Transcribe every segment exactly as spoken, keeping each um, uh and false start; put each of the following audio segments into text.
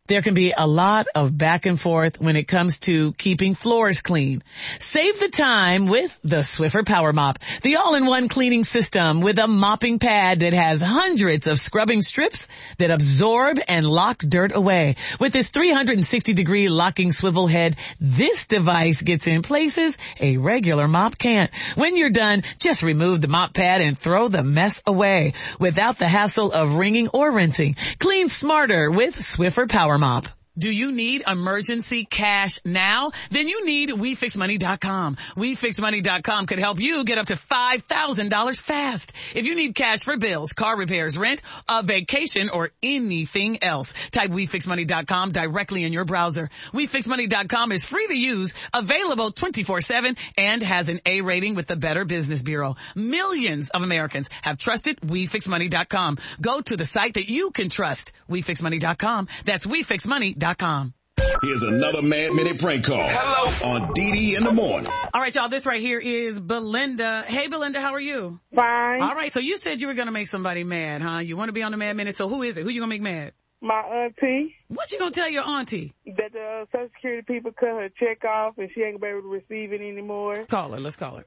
There can be a lot of back and forth when it comes to keeping floors clean. Save the time with the Swiffer Power Mop, the all-in-one cleaning system with a mopping pad that has hundreds of scrubbing strips that absorb and lock dirt away. With this three hundred sixty degree locking swivel head, this device gets in places a regular mop can't. When you're done, just remove the mop pad and throw the mess away without the hassle of wringing or rinsing. Clean smarter with Swiffer Power Mop. Do you need emergency cash now? Then you need we fix money dot com. we fix money dot com could help you get up to five thousand dollars fast. If you need cash for bills, car repairs, rent, a vacation, or anything else, type we fix money dot com directly in your browser. we fix money dot com is free to use, available twenty-four seven, and has an A rating with the Better Business Bureau. Millions of Americans have trusted we fix money dot com. Go to the site that you can trust, we fix money dot com. That's we fix money dot com. Here's another Mad Minute prank call. Hello. On D D in the morning. All right, y'all, this right here is Belinda. Hey, Belinda, how are you? Fine. All right, so you said you were going to make somebody mad, huh? You want to be on the Mad Minute, so who is it? Who you going to make mad? My auntie. What you going to tell your auntie? That the uh, Social Security people cut her check off and she ain't going to be able to receive it anymore. Call her. Let's call her.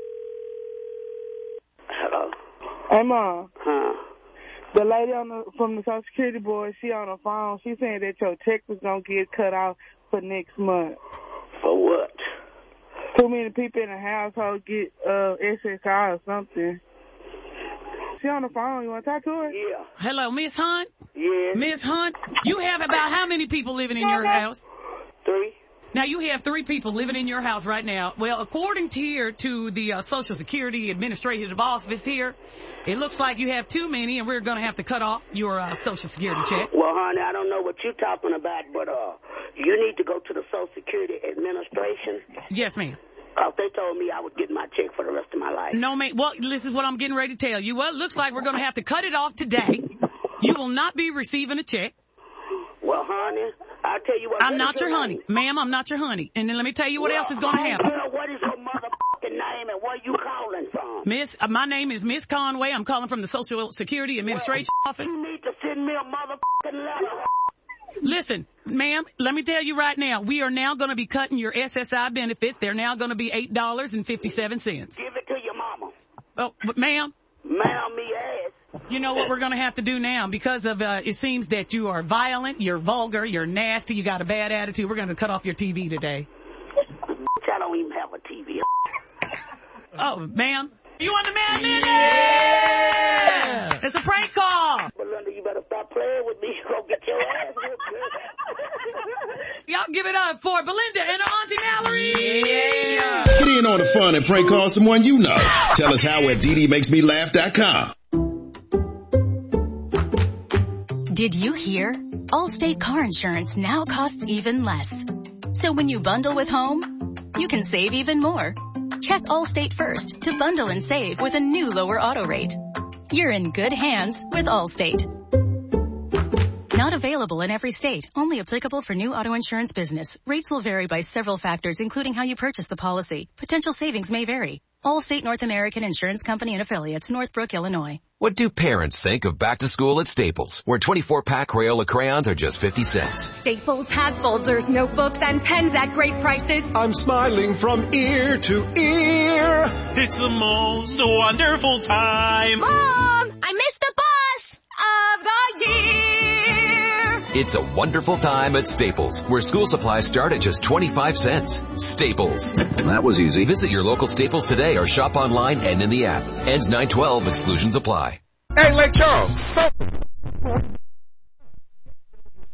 Hello. Hey, Mom. Huh? The lady on the, from the Social Security board, she on the phone. She saying that your check was going to get cut off for next month. For what? Too many people in the household get uh, S S I or something. She on the phone. You want to talk to her? Yeah. Hello, Miss Hunt? Yes. Miss Hunt, you have about how many people living in your house? Three. Now, you have three people living in your house right now. Well, according to here to the uh, Social Security Administrative Office here, it looks like you have too many, and we're going to have to cut off your uh, Social Security check. Well, honey, I don't know what you're talking about, but uh, you need to go to the Social Security Administration. Yes, ma'am. Uh, they told me I would get my check for the rest of my life. No, ma'am. Well, this is what I'm getting ready to tell you. Well, it looks like we're going to have to cut it off today. You will not be receiving a check. Well, honey, I'll tell you what. I'm not your honey. Ma'am, I'm not your honey. And then let me tell you what well, else is going to happen. Girl, what is your motherfucking name and where you calling from? Miss, uh, my name is Miss Conway. I'm calling from the Social Security Administration well, Office. You need to send me a motherfucking letter. Listen, ma'am, let me tell you right now, we are now going to be cutting your S S I benefits. They're now going to be eight dollars and fifty-seven cents. Give it to your mama. Oh, but ma'am. Ma'am, me ass. You know what we're going to have to do now? Because of, uh, it seems that you are violent, you're vulgar, you're nasty, you got a bad attitude. We're going to cut off your T V today. I don't even have a T V. Oh, ma'am. You on the Mad Minute? Yeah! It's a prank call. Belinda, you better stop playing with me. You're going to get your ass whipped. Y'all give it up for Belinda and her Auntie Mallory. Yeah. Get in on the fun and prank call someone you know. Tell us how at D D makes me laugh dot com. Did you hear? Allstate car insurance now costs even less. So when you bundle with home, you can save even more. Check Allstate first to bundle and save with a new lower auto rate. You're in good hands with Allstate. Not available in every state. Only applicable for new auto insurance business. Rates will vary by several factors, including how you purchase the policy. Potential savings may vary. Allstate North American Insurance Company and Affiliates, Northbrook, Illinois. What do parents think of back to school at Staples, where twenty-four pack Crayola crayons are just fifty cents? Staples has folders, notebooks, and pens at great prices. I'm smiling from ear to ear. It's the most wonderful time. Mom, I missed the bus of the year. It's a wonderful time at Staples, where school supplies start at just twenty-five cents. Staples. That was easy. Visit your local Staples today or shop online and in the app. Ends nine twelve. Exclusions apply. Hey, Lake Charles. So